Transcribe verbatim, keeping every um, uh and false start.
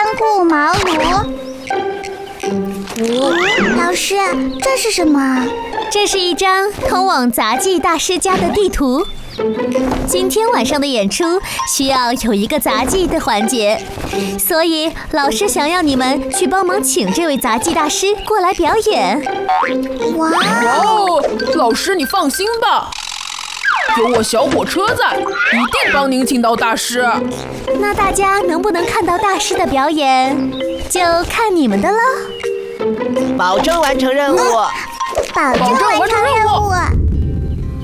过茅庐。嗯，老师，这是什么？ 这是一张通往杂技大师家的地图。今天晚上的演出需要有一个杂技的环节，所以老师想要你们去帮忙请这位杂技大师过来表演。 哇哦，老师你放心吧，有我小火车在，一定帮您请到大师。 那大家能不能看到大师的表演，就看你们的了。 保证完成任务， 保证完成任务。